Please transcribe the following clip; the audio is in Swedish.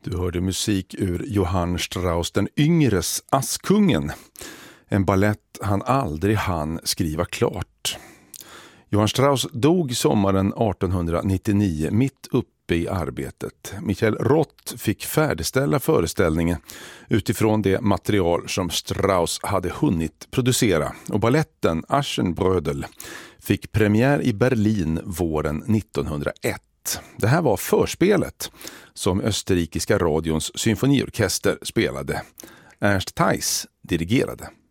Du hörde musik ur Johann Strauss den yngres Askungen. En ballett han aldrig hann skriva klart. Johann Strauss dog sommaren 1899 mitt uppe i arbetet. Michael Roth fick färdigställa föreställningen utifrån det material som Strauss hade hunnit producera. Och balletten Aschenbrödel fick premiär i Berlin våren 1901. Det här var förspelet som österrikiska radions symfoniorkester spelade. Ernst Theis dirigerade.